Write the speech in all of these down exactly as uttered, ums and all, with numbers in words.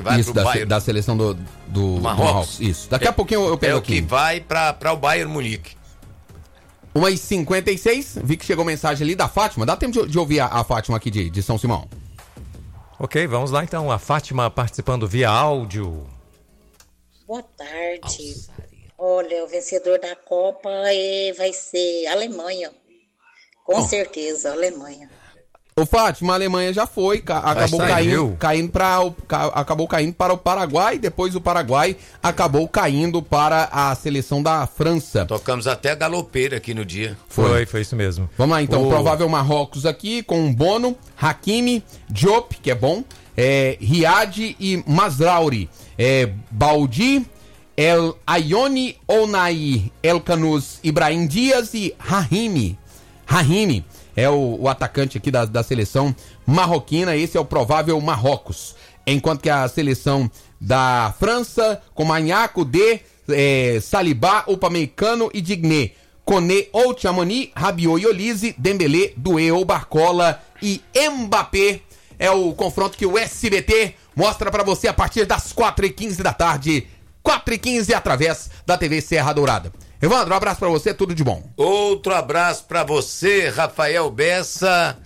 vai Isso, pro da, Bayern. da seleção do, do, Marrocos. do Marrocos. Isso. Daqui a pouquinho eu, eu pego É o aqui. que vai pra, pra o Bayern Munique. uma e cinquenta e seis, vi que chegou mensagem ali da Fátima. Dá tempo de, de ouvir a, a Fátima aqui de, de São Simão. Ok, vamos lá então. A Fátima participando via áudio. Boa tarde. Olha, o vencedor da Copa é, vai ser a Alemanha. Com Bom. certeza, a Alemanha. Ô Fátima, a Alemanha já foi, ca- acabou saiu. caindo, caindo para o, ca- acabou caindo para o Paraguai, depois o Paraguai acabou caindo para a seleção da França. Tocamos até a galopeira aqui no dia. Foi, foi isso mesmo. Vamos lá então, O- provável Marrocos aqui com um Bono, Hakimi, Diop, que é bom, é, Riad e Mazraoui, é, Baldi, El Ayoni, Onai, El Canus, Ibrahim Dias e Rahimi. Rahimi é o, o atacante aqui da, da seleção marroquina, esse é o provável Marrocos. Enquanto que a seleção da França, com Magnac, D, é, Saliba, Upamecano e Digné, Koné ou Tchouaméni, Rabiot e Olise, Dembélé, Doué ou Barcola e Mbappé. É o confronto que o S B T mostra pra você a partir das quatro e quinze da tarde, quatro e quinze através da T V Serra Dourada. Evandro, um abraço pra você, tudo de bom. Outro abraço pra você, Rafael Bessa.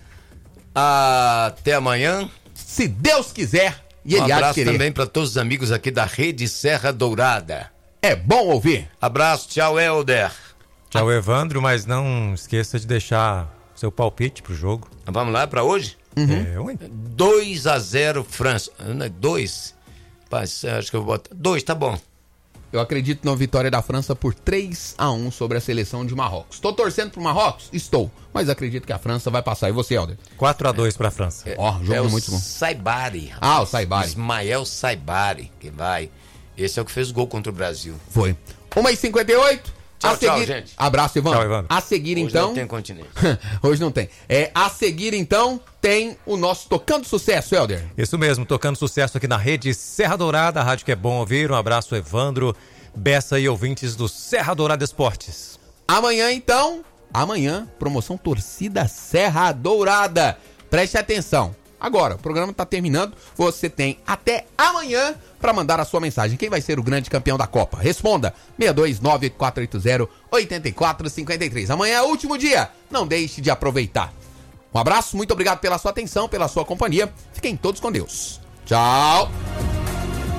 Até amanhã. Se Deus quiser, e Um ele há de abraço querer. também pra todos os amigos aqui da Rede Serra Dourada. É bom ouvir. Abraço, tchau, Helder. Tchau, Evandro, mas não esqueça de deixar seu palpite pro jogo. Vamos lá pra hoje? É, oi. dois a zero França. dois? Acho que eu vou botar. dois, tá bom. Eu acredito na vitória da França por três a um sobre a seleção de Marrocos. Estou torcendo pro Marrocos? Estou. Mas acredito que a França vai passar. E você, Helder? quatro a dois pra França. Ó, jogo é o muito bom. Saibari. rapaz. Ah, o Saibari. Ismael Saibari, que vai. Esse é o que fez o gol contra o Brasil. Foi. uma e cinquenta e oito. Tchau, a seguir... tchau, gente. Abraço, Evandro. Tchau, Evandro. A seguir, Hoje então... não tem continente. Hoje não tem. É, a seguir, então, tem o nosso Tocando Sucesso, Helder. Isso mesmo, tocando sucesso aqui na Rede Serra Dourada, a rádio que é bom ouvir. Um abraço, Evandro, Bessa e ouvintes do Serra Dourada Esportes. Amanhã, então, amanhã, promoção Torcida Serra Dourada. Preste atenção. Agora, o programa está terminando. Você tem até amanhã para mandar a sua mensagem. Quem vai ser o grande campeão da Copa? Responda. seis dois nove quatro oito zero oito quatro cinco três. Amanhã é o último dia. Não deixe de aproveitar. Um abraço, muito obrigado pela sua atenção, pela sua companhia. Fiquem todos com Deus. Tchau.